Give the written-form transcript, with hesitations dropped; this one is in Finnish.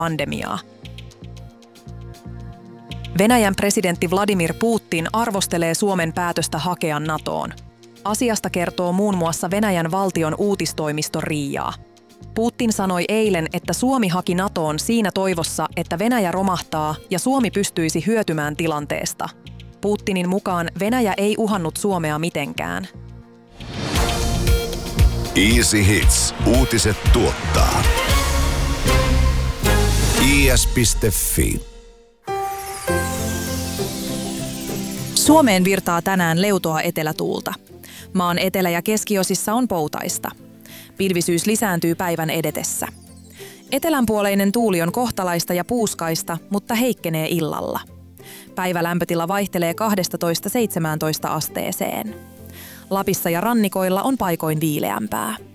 pandemiaa. Venäjän presidentti Vladimir Putin arvostelee Suomen päätöstä hakea NATOon. Asiasta kertoo muun muassa Venäjän valtion uutistoimisto RIA. Putin sanoi eilen, että Suomi haki NATOon siinä toivossa, että Venäjä romahtaa ja Suomi pystyisi hyötymään tilanteesta. Putinin mukaan Venäjä ei uhannut Suomea mitenkään. Easy Hits. Uutiset tuottaa. is.fi. Suomeen virtaa tänään leutoa etelätuulta. Maan etelä- ja keskiosissa on poutaista. Pilvisyys lisääntyy päivän edetessä. Etelänpuoleinen tuuli on kohtalaista ja puuskaista, mutta heikkenee illalla. Päivälämpötila vaihtelee 12–17 asteeseen. Lapissa ja rannikoilla on paikoin viileämpää.